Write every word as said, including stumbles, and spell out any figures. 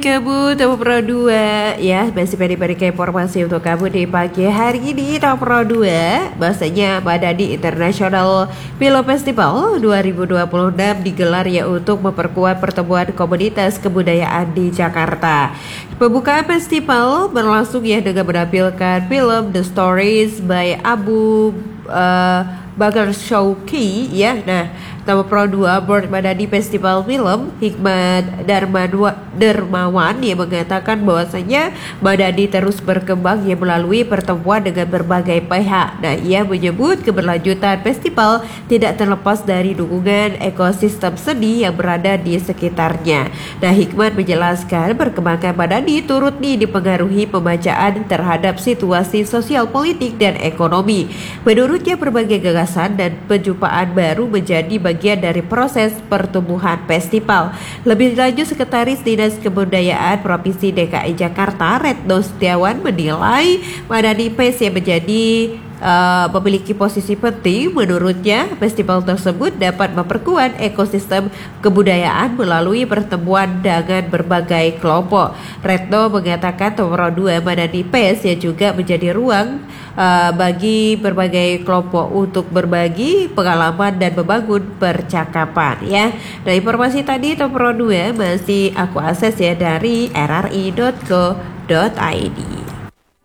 Kamu Top Pro dua ya, masih peri-peri informasi untuk kamu di pagi hari ini. Top Pro dua bahasanya Madani International Film Festival dua ribu dua puluh enam digelar ya untuk memperkuat pertemuan komunitas kebudayaan di Jakarta. Pembukaan festival berlangsung ya dengan menampilkan film The Stories by Abu uh, Bakar Shauki ya. Nah, Top Pro dua Board Madani Festival Film Hikmat Darmanwa, Dermawan yang mengatakan bahwasanya Madani terus berkembang ya melalui pertemuan dengan berbagai pihak. Nah, ia menyebut keberlanjutan festival tidak terlepas dari dukungan ekosistem seni yang berada di sekitarnya. Nah, Hikmat menjelaskan perkembangan Madani turut nih dipengaruhi pembacaan terhadap situasi sosial politik dan ekonomi. Menurutnya berbagai gagasan dan penjumpaan baru menjadi bagian dari proses pertumbuhan festival. Lebih lanjut, Sekretaris Dinas Kebudayaan Provinsi D K I Jakarta Retno Setiawan menilai Madani Fest yang menjadi Uh, memiliki posisi penting. Menurutnya, festival tersebut dapat memperkuat ekosistem kebudayaan melalui pertemuan dengan berbagai kelompok. Retno mengatakan Top Pro dua Madani Fest yang juga menjadi ruang uh, bagi berbagai kelompok untuk berbagi pengalaman dan membangun percakapan ya. Nah, informasi tadi Top Pro dua masih aku akses ya dari r r i dot co dot i d.